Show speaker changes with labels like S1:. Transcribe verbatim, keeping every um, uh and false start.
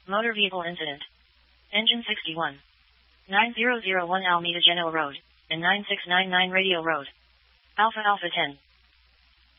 S1: Motor vehicle incident. Engine sixty-one. nine zero zero one Alameda Genoa Road, and nine six nine nine Radio Road. Alpha Alpha ten.